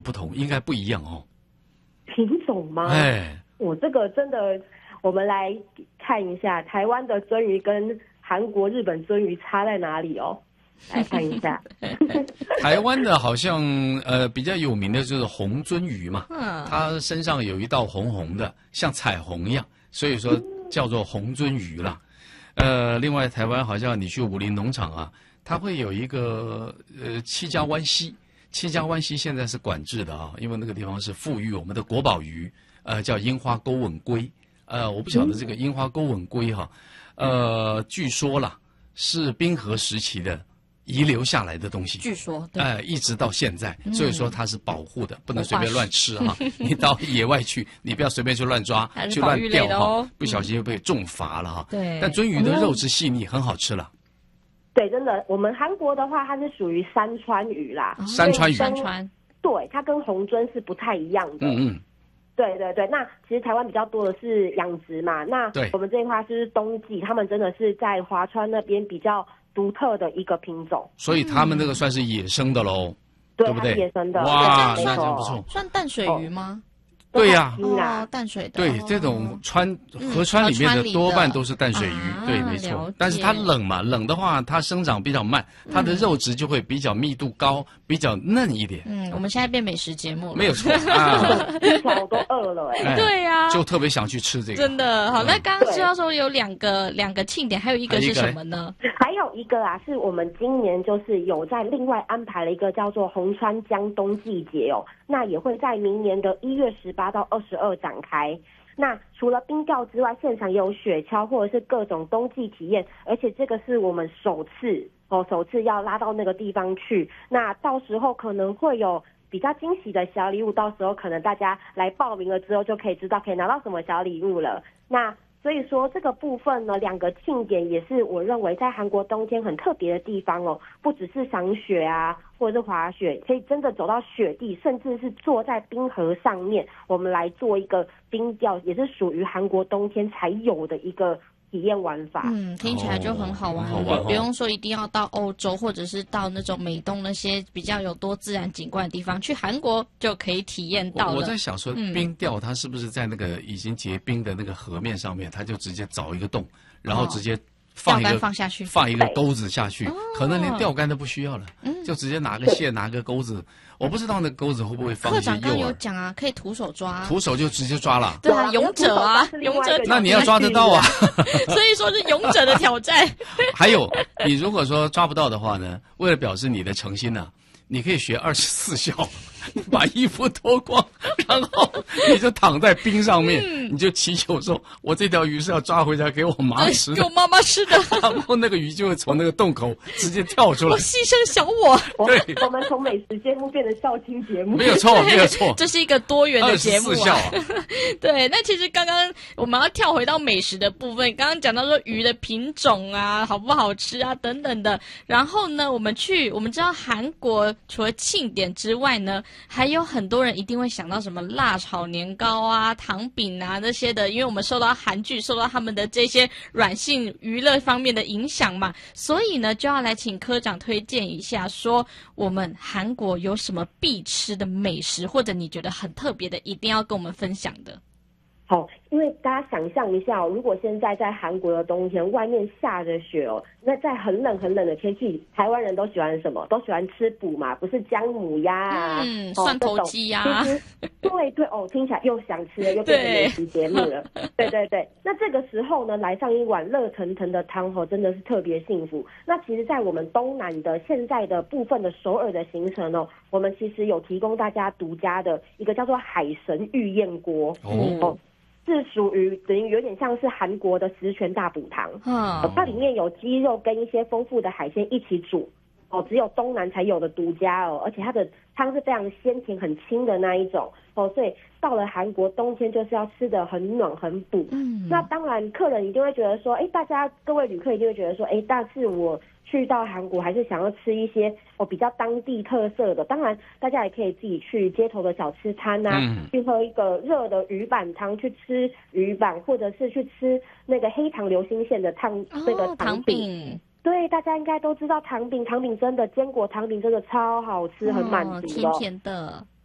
不同，应该不一样哦。 品种吗？ 哎， 我这个真的，我们来看一下台湾的鳟鱼跟韩国、日本鳟鱼差在哪里哦。来看一下， 台湾的好像比较有名的就是红鳟鱼嘛，它身上有一道红红的，像彩虹一样，所以说叫做红鳟鱼啦。另外台湾好像你去武林农场啊，它会有一个七家湾溪，七家湾溪现在是管制的啊，因为那个地方是富裕我们的国宝鱼，叫樱花钩吻龟，我不晓得这个樱花钩吻龟哈，据说啦是冰河时期的遗留下来的东西， 据说， 一直到现在，所以说它是保护的，不能随便乱吃哈。你到野外去，你不要随便去乱抓，去乱钓哈，不小心就被重罚了哈。 对， 但鳟鱼的肉质细腻，很好吃了。 对，真的，我们韩国的话，它是属于山川鱼啦， 山川鱼， 对，它跟红鳟是不太一样的。对对对，那其实台湾比较多的是养殖嘛，那我们这一块是冬季，他们真的是在华川那边比较独特的一个品种， 所以他们那个算是野生的喽，对不对？ 野生的， 哇，那真不错。 算淡水鱼吗？ 对呀， 淡水的。 对，这种河川里面的多半都是淡水鱼，对，没错。但是它冷嘛，冷的话它生长比较慢，它的肉质就会比较密度高，比较嫩一点。 我们现在变美食节目了， 没有错啊。 我都饿了哎。 对呀， 就特别想去吃这个。 真的好，那刚刚知道说有两个庆典，还有一个是什么呢？ 还有一个啊，是我们今年就是有在另外安排了一个叫做红川江冬季节哦，那也会在明年的1月18到22展开。那除了冰钓之外，现场也有雪橇或者是各种冬季体验，而且这个是我们首次要拉到那个地方去。那到时候可能会有比较惊喜的小礼物，到时候可能大家来报名了之后就可以知道可以拿到什么小礼物了。那所以说这个部分呢，两个庆典也是我认为在韩国冬天很特别的地方哦，不只是赏雪啊，或者是滑雪，可以真的走到雪地，甚至是坐在冰河上面，我们来做一个冰钓，也是属于韩国冬天才有的一个体验玩法。 听起来就很好玩，不用说一定要到欧洲或者是到那种美东那些比较有多自然景观的地方，去韩国就可以体验到了。 我在想说，冰钓它是不是在那个已经结冰的那个河面上面，它就直接凿一个洞，然后直接放一个钩子下去，可能连钓竿都不需要了，就直接拿个线拿个钩子。我不知道那钩子会不会放一些诱饵。 科长刚有讲啊，可以徒手抓， 徒手就直接抓了。 对啊，勇者啊，勇者。 那你要抓得到啊， 所以说是勇者的挑战。 还有，你如果说抓不到的话呢，为了表示你的诚心呢，你可以学24孝，把衣服脱光，然后你就躺在冰上面，你就祈求说，我这条鱼是要抓回家给我妈吃的， 给我妈妈吃的。 然后那个鱼就会从那个洞口直接跳出来。 我牺牲小我。 对， 我们从美食节目变成孝亲节目。 没有错，没有错。 这是一个多元的节目啊。 对，那其实刚刚我们要跳回到美食的部分，刚刚讲到说鱼的品种啊，好不好吃啊等等的。然后呢，我们知道韩国除了庆典之外呢，还有很多人一定会想到什么辣炒年糕啊、糖饼啊那些的，因为我们受到韩剧、受到他们的这些软性娱乐方面的影响嘛，所以呢，就要来请科长推荐一下，说我们韩国有什么必吃的美食，或者你觉得很特别的，一定要跟我们分享的。 好，因为大家想象一下哦，如果现在在韩国的冬天，外面下着雪哦，那在很冷的天气，台湾人都喜欢什么？都喜欢吃补嘛，不是姜母鸭啊， 蒜头鸡呀， 对哦，听起来又想吃了，又变成美食节目了。对，那这个时候呢，来上一碗热腾腾的汤哦，真的是特别幸福。那其实，在我们东南的现在的部分的首尔的行程哦，我们其实有提供大家独家的一个叫做海神御宴锅哦。是属于等于有点像是韩国的十全大补汤，它里面有鸡肉跟一些丰富的海鲜一起煮，只有东南才有的独家哦，而且它的汤是非常鲜甜很清的那一种所以到了韩国冬天就是要吃的很暖很补。那当然客人一定会觉得说，各位旅客一定会觉得说，但是我去到韩国还是想要吃一些比较当地特色的，当然大家也可以自己去街头的小吃摊啊，去喝一个热的鱼板汤，去吃鱼板，或者是去吃那个黑糖流心馅的那个糖饼。对，大家应该都知道糖饼真的坚果糖饼真的超好吃，很满足甜甜的。